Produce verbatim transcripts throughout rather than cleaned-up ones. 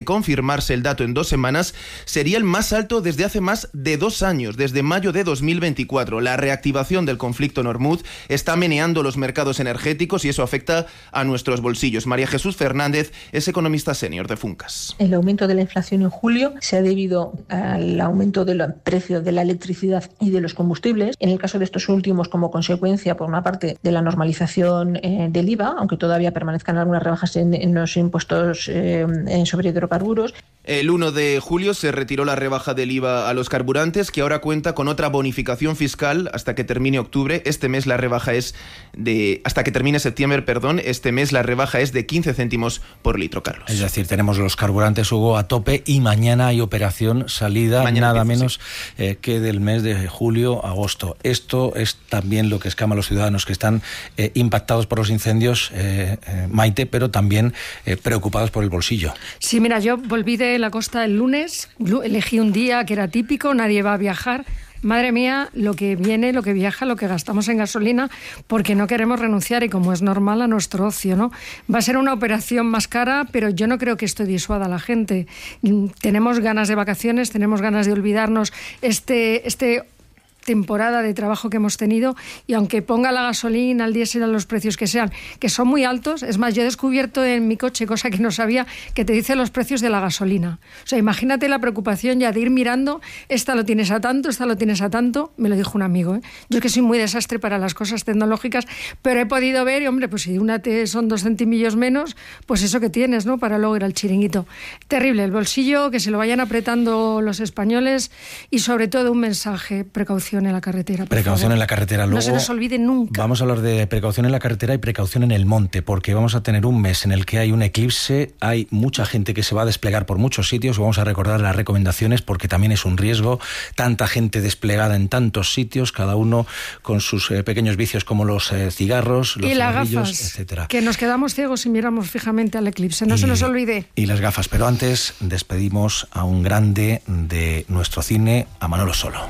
confirmarse el dato en dos semanas, sería el más alto desde hace más de dos años, desde mayo de dos mil veinticuatro. La reactivación del conflicto en Hormuz está meneando los mercados energéticos y eso afecta a nuestros bolsillos. María Jesús Fernández es economista senior de Funcas. El aumento de la inflación en julio se ha debido al aumento del precio de la electricidad y de los combustibles. En el caso de estos últimos, como consecuencia, por una parte, de la normalización eh, del I V A, aunque todavía permanezcan algunas rebajas en, en los impuestos eh, sobre hidrocarburos. El uno de julio se retiró la rebaja del I V A a los carburantes, que ahora cuenta con otra bonificación fiscal hasta que termine octubre. Este mes la rebaja es de... hasta que termine septiembre, perdón. Este mes la rebaja es de quince céntimos por litro, Carlos. Es decir, tenemos los carburantes, Hugo, a tope y mañana hay operación salida mañana nada empieza, menos sí. eh, que del mes de julio a agosto. Esto es también lo que escama a los ciudadanos que están eh, impactados por los incendios, eh, eh, Maite, pero también eh, preocupados por el bolsillo. Sí, mira, yo volví de la costa el lunes, elegí un día que era típico, nadie va a viajar. Madre mía, lo que viene, lo que viaja, lo que gastamos en gasolina, porque no queremos renunciar y como es normal a nuestro ocio, ¿no? Va a ser una operación más cara, pero yo no creo que esto disuada a la gente. Tenemos ganas de vacaciones, tenemos ganas de olvidarnos este... este temporada de trabajo que hemos tenido y aunque ponga la gasolina, el diésel a los precios que sean, que son muy altos, es más, yo he descubierto en mi coche, cosa que no sabía, que te dice los precios de la gasolina. O sea, imagínate la preocupación ya de ir mirando, esta lo tienes a tanto, esta lo tienes a tanto, me lo dijo un amigo, ¿eh? Yo es que soy muy desastre para las cosas tecnológicas, pero he podido ver y hombre, pues si una te son dos centimillos menos, pues eso que tienes, ¿no? Para luego ir al chiringuito. Terrible, el bolsillo, que se lo vayan apretando los españoles y sobre todo un mensaje, precaución en la carretera. Precaución favor. en la carretera. Luego, no se nos olvide nunca. Vamos a hablar de precaución en la carretera y precaución en el monte, porque vamos a tener un mes en el que hay un eclipse, hay mucha gente que se va a desplegar por muchos sitios, vamos a recordar las recomendaciones porque también es un riesgo, tanta gente desplegada en tantos sitios, cada uno con sus eh, pequeños vicios como los eh, cigarros, los y las cigarrillos, gafas, etcétera. Que nos quedamos ciegos si miramos fijamente al eclipse, no y, se nos olvide. Y las gafas, pero antes despedimos a un grande de nuestro cine, a Manolo Solo.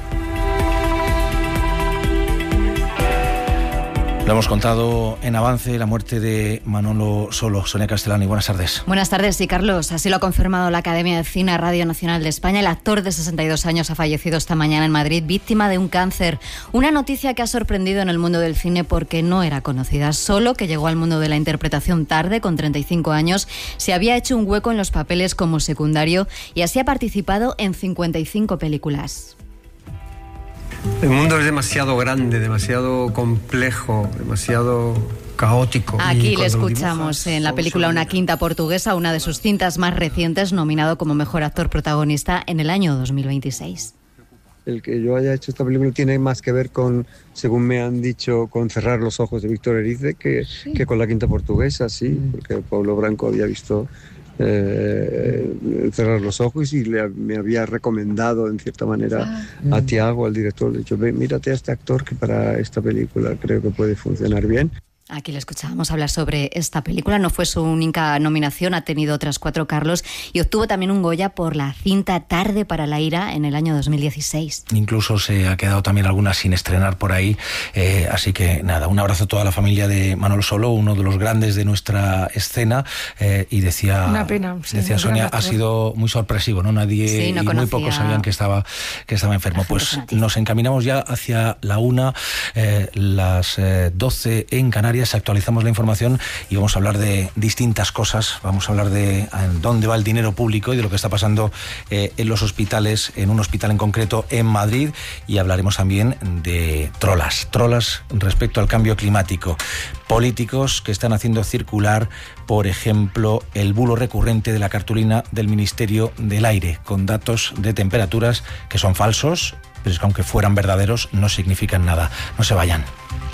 Lo hemos contado en avance, la muerte de Manolo Solo. Sonia Castellani, buenas tardes. Buenas tardes, sí, Carlos. Así lo ha confirmado la Academia de Cine Radio Nacional de España. El actor de sesenta y dos años ha fallecido esta mañana en Madrid, víctima de un cáncer. Una noticia que ha sorprendido en el mundo del cine porque no era conocida. Solo, que llegó al mundo de la interpretación tarde, con treinta y cinco años, se había hecho un hueco en los papeles como secundario y así ha participado en cincuenta y cinco películas. El mundo es demasiado grande, demasiado complejo, demasiado caótico. Aquí le escuchamos en la película Una quinta portuguesa, una de sus cintas más recientes, nominado como mejor actor protagonista en el año dos mil veintiséis. El que yo haya hecho esta película tiene más que ver con, según me han dicho, con Cerrar los ojos de Víctor Erice que, sí. que con La quinta portuguesa, sí, porque Pablo Branco había visto Eh, Cerrar los ojos y le, me había recomendado en cierta manera ah, a Tiago, al director, de hecho, ve, mírate a este actor que para esta película creo que puede funcionar bien. Aquí le escuchábamos hablar sobre esta película. No fue su única nominación, ha tenido otras cuatro, Carlos, y obtuvo también un Goya por la cinta Tarde para la ira en el año dos mil dieciséis. Incluso se ha quedado también alguna sin estrenar por ahí, eh, así que nada, un abrazo a toda la familia de Manolo Solo, uno de los grandes de nuestra escena, eh, y decía, Una pena, sí, decía Sonia, ha sido muy sorpresivo, ¿no? Nadie sí, no y muy pocos sabían que estaba, que estaba enfermo. Pues nos encaminamos ya hacia la una, eh, las eh, doce en Canarias. Actualizamos la información y vamos a hablar de distintas cosas. Vamos a hablar de dónde va el dinero público y de lo que está pasando eh, en los hospitales, en un hospital en concreto en Madrid, y hablaremos también de trolas, trolas respecto al cambio climático. Políticos que están haciendo circular, por ejemplo, el bulo recurrente de la cartulina del Ministerio del Aire, con datos de temperaturas que son falsos, pero es que aunque fueran verdaderos no significan nada. No se vayan.